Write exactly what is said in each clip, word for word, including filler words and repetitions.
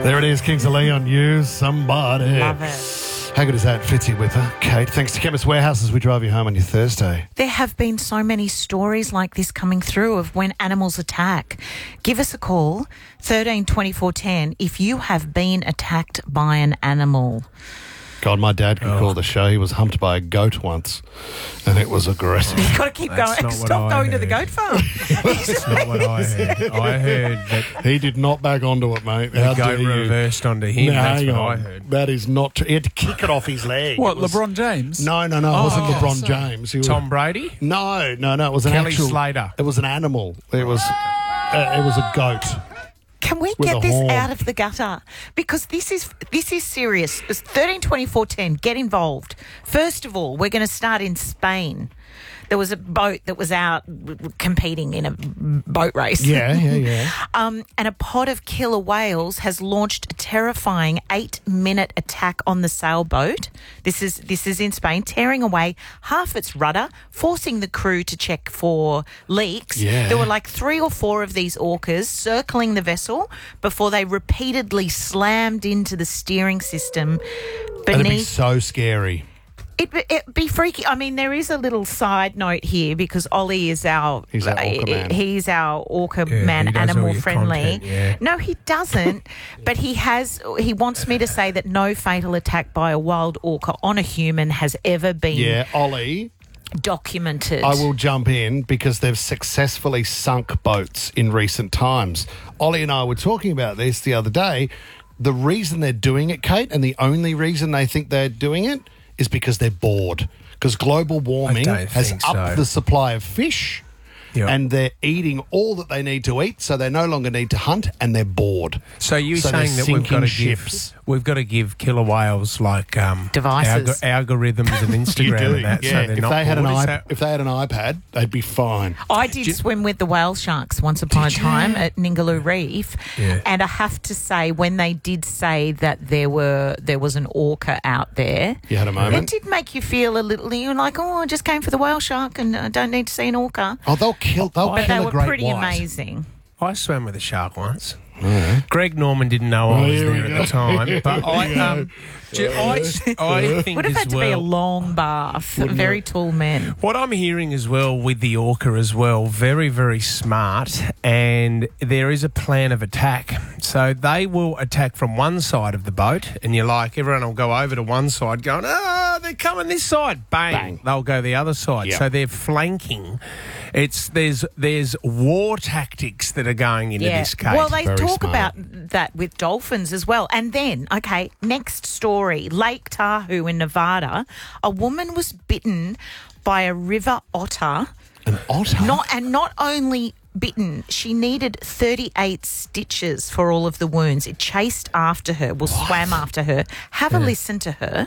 There it is, Kings of Leon. You somebody. Love it. How good is that? Fitzy with her. Kate, thanks to Chemist Warehouse as we drive you home on your Thursday. There have been so many stories like this coming through of when animals attack. Give us a call, thirteen twenty-four ten, if you have been attacked by an animal. God, my dad could Oh. call the show. He was humped by a goat once, and it was aggressive. You've got to keep That's going. not what Stop I going to the heard. goat farm. That's not what I heard. I heard that He did not back onto it, mate. the How goat dare you? reversed onto him. No, That's hang what on. I heard. That is not true. He had to kick it off his leg. What, It was- LeBron James? No, no, no. It wasn't Oh, LeBron so- James. He was- Tom Brady? No, no, no. It was an Kelly actual. Slater. It was an animal. It was. Uh, it was a goat. Can we With get a this horn. out of the gutter? Because this is this is serious. It's thirteen twenty-four ten. Get involved. First of all, we're going to start in Spain. There was a boat that was out competing in a boat race. Yeah, yeah, yeah. Um, and a pod of killer whales has launched a terrifying eight-minute attack on the sailboat. This is this is in Spain, tearing away half its rudder, forcing the crew to check for leaks. Yeah. There were like three or four of these orcas circling the vessel before they repeatedly slammed into the steering system That'd be beneath. so scary. It it'd be freaky. I mean, there is a little side note here because Ollie is our He's our orca man. He's our orca Yeah, man, he does all animal your friendly. content, yeah. No, he doesn't. But he has. He wants me to say that no fatal attack by a wild orca on a human has ever been Yeah, Ollie. documented. I will jump in because they've successfully sunk boats in recent times. Ollie and I were talking about this the other day. The reason they're doing it, Kate, and the only reason they think they're doing it is because they're bored. Because global warming don't has think upped so. the supply of fish. Yep. And they're eating all that they need to eat, so they no longer need to hunt, and they're bored. So you're So they're saying that we've got to sinking give ships. we've got to give killer whales like um, Devices. alg- algorithms and Instagram and that, yeah. so they're if not they had an bored. Is iP- that- if they had an iPad, they'd be fine. I did swim with the whale sharks once upon a time at Ningaloo Reef, Yeah. and I have to say, when they did say that there were there was an orca out there, You had a it moment. did make you feel a little. You're like, oh, I just came for the whale shark, and I don't need to see an orca. Oh, they'll kill. They'll But kill they a were great pretty white. amazing. I swam with a shark once. Greg Norman didn't know I Oh, was here we there go. at the time, but I, Here we um, ju- I, I think Would have as had to well. be a long bath. Very tall men. What I'm hearing as well with the orca as well, very, very smart, and there is a plan of attack. So they will attack from one side of the boat, and you're like, everyone will go over to one side going, ah, they're coming this side. Bang. Bang. They'll go the other side. Yep. So they're flanking. It's there's there's war tactics that are going into this case. Well, they Very talk smart. about that with dolphins as well. And then, okay, next story, Lake Tahoe in Nevada. A woman was bitten by a river otter. An otter? Not and not only bitten, she needed thirty-eight stitches for all of the wounds. It chased after her, well, swam after her. Have a listen to her.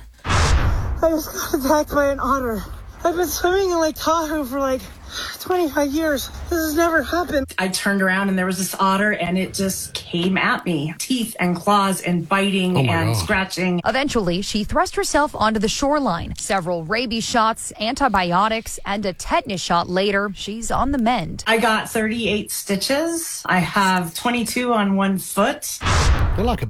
I just got attacked by an otter. I've been swimming in Lake Tahoe for like twenty-five years. This has never happened. I turned around and there was this otter and it just came at me. Teeth and claws and biting Oh my and God. scratching. Eventually, she thrust herself onto the shoreline. Several rabies shots, antibiotics, and a tetanus shot later, she's on the mend. I got thirty-eight stitches. I have twenty-two on one foot. They're like a